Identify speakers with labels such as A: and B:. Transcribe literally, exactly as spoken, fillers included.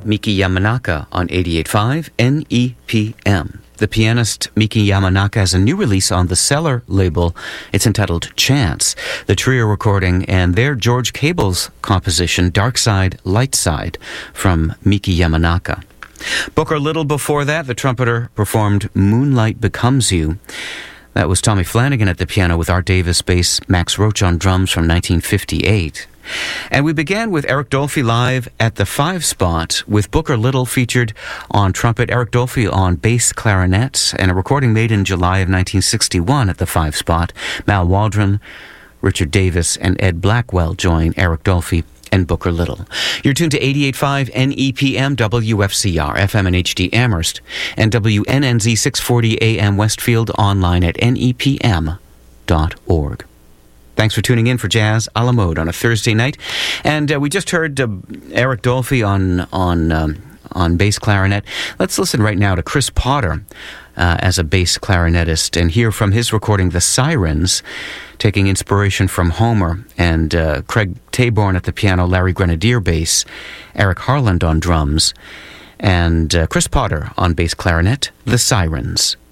A: Miki Yamanaka on eighty-eight point five N E P M. The pianist Miki Yamanaka has a new release on the Cellar label. It's entitled Chance, the trio recording, and their George Cable's composition, Dark Side, Light Side, from Miki Yamanaka. Booker Little before that, the trumpeter performed Moonlight Becomes You. That was Tommy Flanagan at the piano with Art Davis bass, Max Roach on drums from nineteen fifty-eight. And we began with Eric Dolphy live at the Five Spot with Booker Little featured on trumpet, Eric Dolphy on bass clarinet, and a recording made in July of nineteen sixty-one at the Five Spot. Mal Waldron, Richard Davis, and Ed Blackwell join Eric Dolphy and Booker Little. You're tuned to eighty-eight point five N E P M, W F C R, F M and H D Amherst, and W N N Z six forty A M Westfield, online at N E P M dot org. Thanks for tuning in for Jazz a la Mode on a Thursday night. And uh, we just heard uh, Eric Dolphy on on um, on bass clarinet. Let's listen right now to Chris Potter uh, as a bass clarinetist and hear from his recording, The Sirens, taking inspiration from Homer, and uh, Craig Taborn at the piano, Larry Grenadier bass, Eric Harland on drums, and uh, Chris Potter on bass clarinet, The Sirens.